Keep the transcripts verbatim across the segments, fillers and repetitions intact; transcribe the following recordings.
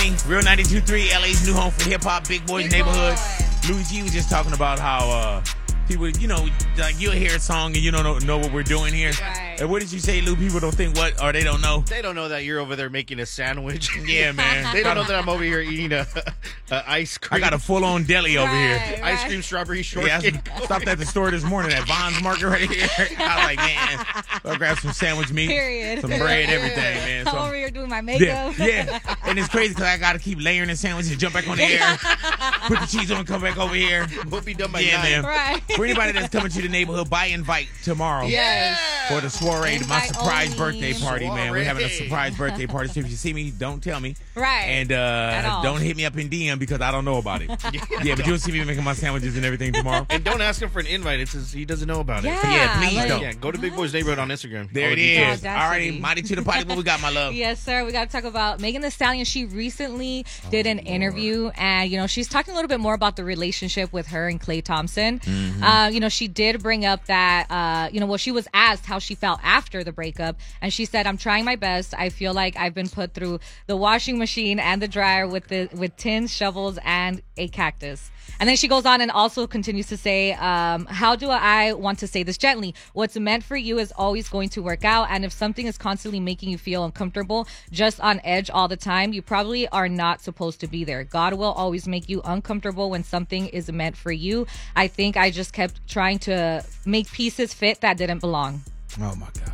Demon, Real ninety-two point three, L A's new home for hip-hop, Big Boys Big Neighborhood. Boy. Louis G was just talking about how uh, people, you know, like you'll hear a song and you don't know, know what we're doing here. Right. And what did you say, Lou? People don't think what, or they don't know? They don't know that you're over there making a sandwich. Yeah, man. They don't know that I'm over here eating a, a ice I cream. got a full-on deli over here. Right, ice right. cream strawberry Yeah, shortcake. I stopped at the store this morning at Vaughn's Market right here. I was like, man, I'll grab some sandwich meat, Period. some bread, everything, man. I'm So, over here doing my yeah, makeup. yeah. And it's crazy because I got to keep layering the sandwiches, jump back on the air, put the cheese on, come back over here. We'll be done by Yeah, nine. man. Right. For anybody that's coming to the neighborhood, buy invite tomorrow. Yes. For the soiree, my Invite surprise only. birthday party, man. We're having a Soiree. surprise birthday party. So if you see me, don't tell me. Right. And At uh, all. don't hit me up in D M because I don't know about it. Yeah, but you'll see me making my sandwiches and everything tomorrow. And don't ask him for an invite. It says he doesn't know about it. Yeah. Yeah, please like- don't. Yeah, go to Big Boys Neighborhood on Instagram. There All it the details. is. Audacity. Alrighty, mighty to the party. What we got, my love? Yes, sir. We got to talk about Megan Thee Stallion. She recently did an interview, and you know she's talking a little bit more about the relationship with her and Klay Thompson. Mm-hmm. Uh, you know, she did bring up that uh, you know, well, she was asked how she felt after the breakup, and she said, "I'm trying my best. I feel like I've been put through the washing machine and the dryer with the with tins, shovels, and a cactus." And then she goes on and also continues to say, um, how do I want to say this gently? What's meant for you is always going to work out. And if something is constantly making you feel uncomfortable, just on edge all the time, you probably are not supposed to be there. God will always make you uncomfortable when something is meant for you. I think I just kept trying to make pieces fit that didn't belong. Oh, my God.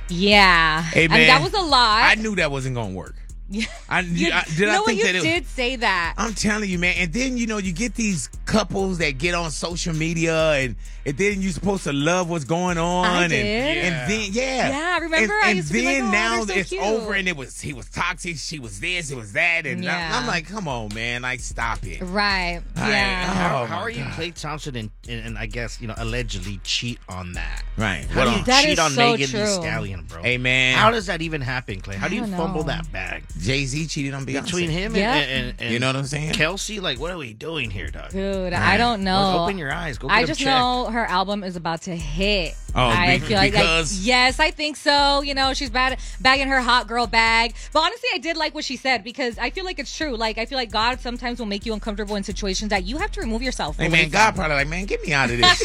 Yeah. Hey, And man, that was a lot. I knew that wasn't going to work. I, You, I, did you know I what? think You that it, did say that. I'm telling you, man. And then, you know, you get these couples that get on social media and, and then you're supposed to love what's going on. I and, did. and then, yeah. Yeah, remember? And, I and used to be then like, oh, now they're so it's cute. over and it was, he was toxic. She was this, it was that. And Yeah. I, I'm like, come on, man. Like, stop it. Right. I- Yeah. How, Oh, how my are you, God. Klay Thompson, and, and, and I guess, you know, allegedly cheat on that? Right. How do you That cheat is on so Megan Thee true. Stallion, bro? Hey, man. How does that even happen, Clay? How do I you don't fumble know. that bag? Jay-Z cheated on Beyonce. Between him Yeah. and, and, and You know what I'm saying? Kelsey, like, what are we doing here, dog? Dude, I don't know. Well, open your eyes. Go get I them just checked. know her album is about to hit. Oh, I be- feel like, like- because- yes, I think so. You know, she's bad, bagging her hot girl bag. But honestly, I did like what she said because I feel like it's true. Like, I feel like God sometimes will make you uncomfortable in situations that you have to remove yourself. Hey, away man, from. God probably like, man, get me out of this.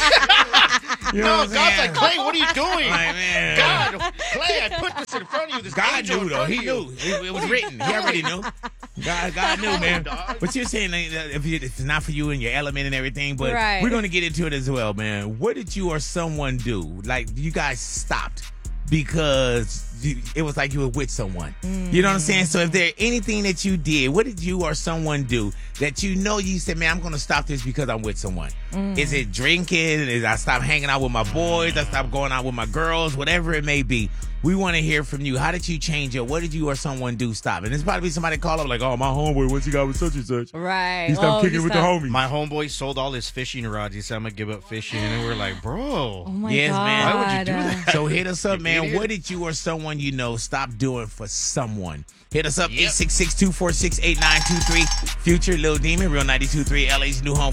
You know No, what I'm God's saying? like, Clay, what are you doing? Like, man. God, Clay, I put this in front of you. This God angel knew in though. front He of you. knew. It, it was written. He already knew. God, God knew, man. dog. But you're saying that if it- it's not for you and your element and everything, but Right. we're going to get into it as well, man. What did you or someone do? Like, you guys stopped because you, it was like you were with someone. You know what I'm saying? So if there anything that you did, what did you or someone do that you know you said, man, I'm going to stop this because I'm with someone? Is it drinking? Is I stop hanging out with my boys? I stop going out with my girls? Whatever it may be. We want to hear from you. How did you change it? What did you or someone do stop? And there's probably somebody call up like, oh, my homeboy, what's he got with such and such? Right. He stopped Oh, kicking he with the stopped- homies. My homeboy sold all his fishing rods. He said, I'm going to give up fishing. And we're like, bro. Oh my Yes, God. man. Why would you do that? So hit us up, man. idiot. What did you or someone you know stop doing for someone? Hit us up, Yep. eight six six, two four six, eight nine two three. Future Lil Demon, Real ninety-two point three, L A's new home.